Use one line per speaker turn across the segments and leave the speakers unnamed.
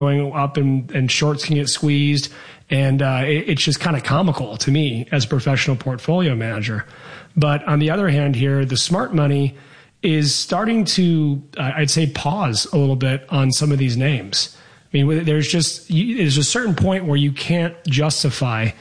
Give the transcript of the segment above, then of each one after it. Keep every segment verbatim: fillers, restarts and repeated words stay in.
going up and, and shorts can get squeezed. And uh, it, it's just kind of comical to me as a professional portfolio manager. But on the other hand here, the smart money is starting to, uh, I'd say, pause a little bit on some of these names. I mean, there's just there's a certain point where you can't justify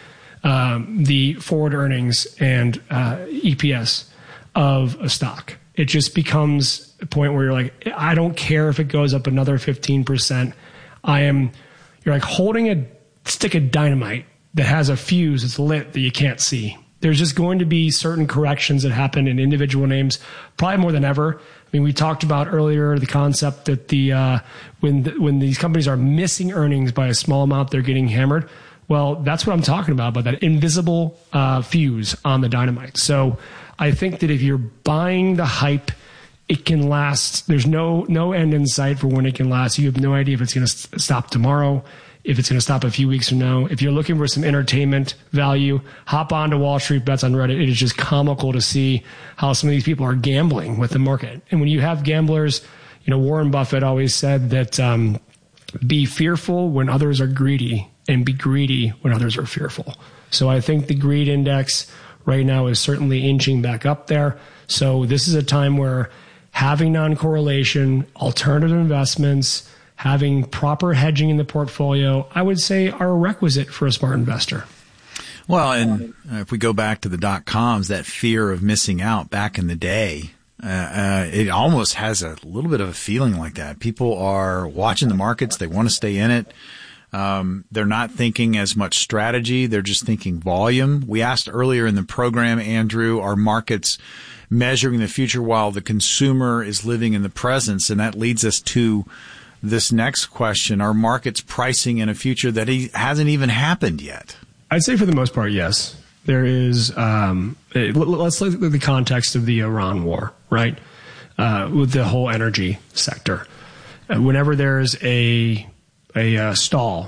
um, the forward earnings and uh, E P S of a stock. It just becomes a point where you're like, I don't care if it goes up another fifteen percent. I am, you're like holding a stick of dynamite that has a fuse that's lit that you can't see. There's just going to be certain corrections that happen in individual names, probably more than ever. I mean, we talked about earlier the concept that the uh, when the, when these companies are missing earnings by a small amount, they're getting hammered. Well, that's what I'm talking about, about that invisible uh, fuse on the dynamite. So I think that if you're buying the hype, it can last. There's no no end in sight for when it can last. You have no idea if it's going to st- stop tomorrow, if it's going to stop a few weeks from now. If you're looking for some entertainment value, hop on to Wall Street Bets on Reddit. It is just comical to see how some of these people are gambling with the market. And when you have gamblers, you know, Warren Buffett always said that um, be fearful when others are greedy and be greedy when others are fearful. So I think the greed index right now is certainly inching back up there. So this is a time where having non-correlation, alternative investments, having proper hedging in the portfolio, I would say are a requisite for a smart investor.
Well, and if we go back to the dot-coms, that fear of missing out back in the day, uh, uh, it almost has a little bit of a feeling like that. People are watching the markets. They want to stay in it. Um, they're not thinking as much strategy. They're just thinking volume. We asked earlier in the program, Andrew, are markets measuring the future while the consumer is living in the present? And that leads us to this next question. Are markets pricing in a future that he hasn't even happened yet?
I'd say for the most part, yes. There is, um, let's look at the context of the Iran war, right? Uh, with the whole energy sector. Uh, whenever there's a a uh, stall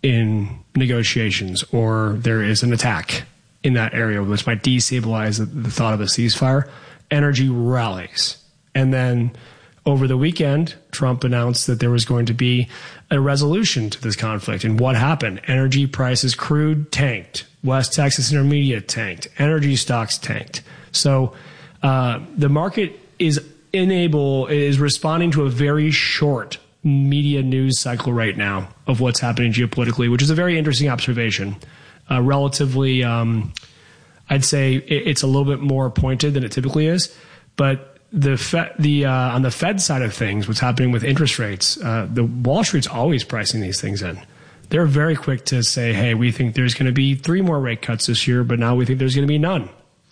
in negotiations or there is an attack in that area which might destabilize the, the thought of a ceasefire, energy rallies. And then over the weekend, Trump announced that there was going to be a resolution to this conflict. And what happened? Energy prices, crude tanked. West Texas Intermediate tanked. Energy stocks tanked. So uh, the market is unable, is responding to a very short media news cycle right now of what's happening geopolitically, which is a very interesting observation. Uh, relatively, um, I'd say it, it's a little bit more pointed than it typically is. But the Fed, the uh, on the Fed side of things, what's happening with interest rates, uh, the Wall Street's always pricing these things in. They're very quick to say, hey, we think there's going to be three more rate cuts this year, but now we think there's going to be none.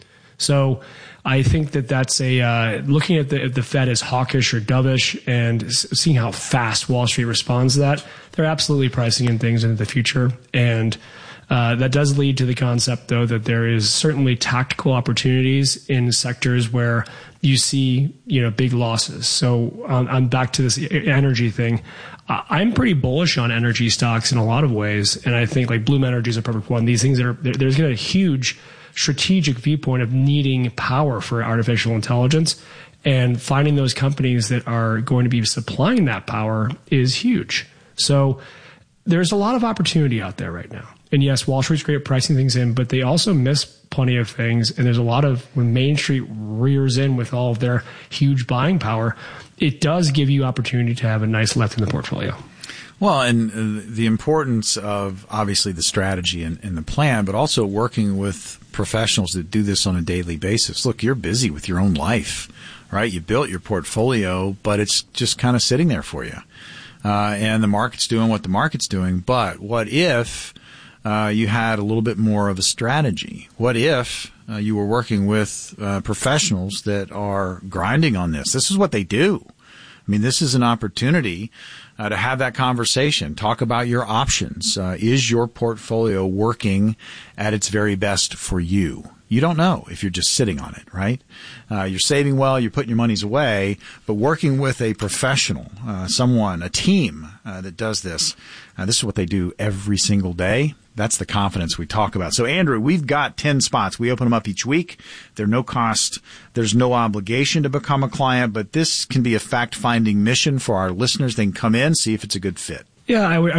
So I think that that's a uh, looking at the, the Fed as hawkish or dovish and seeing how fast Wall Street responds to that. They're absolutely pricing in things into the future. And uh, that does lead to the concept, though, that there is certainly tactical opportunities in sectors where you see, you know, big losses. So um, I'm back to this energy thing. I'm pretty bullish on energy stocks in a lot of ways. And I think like Bloom Energy is a perfect one. These things that are, there's going to be a huge strategic viewpoint of needing power for artificial intelligence, and finding those companies that are going to be supplying that power is huge. So there's a lot of opportunity out there right now. And yes, Wall Street's great at pricing things in, but they also miss plenty of things. And there's a lot of, when Main Street rears in with all of their huge buying power, it does give you opportunity to have a nice lift in the portfolio.
Well, and uh, the importance of obviously the strategy and, and the plan, but also working with professionals that do this on a daily basis. Look, you're busy with your own life, right? You built your portfolio, but it's just kind of sitting there for you. Uh, and the market's doing what the market's doing. But what if uh, you had a little bit more of a strategy? What if uh, you were working with uh, professionals that are grinding on this? This is what they do. I mean, this is an opportunity uh, to have that conversation. Talk about your options. Uh, is your portfolio working at its very best for you? You don't know if you're just sitting on it, right? Uh, you're saving well, you're putting your monies away, but working with a professional, uh, someone, a team uh, that does this, uh, this is what they do every single day. That's the confidence we talk about. So, Andrew, we've got ten spots. We open them up each week. They're no cost. There's no obligation to become a client, but this can be a fact-finding mission for our listeners. They can come in, see if it's a good fit.
Yeah, I would.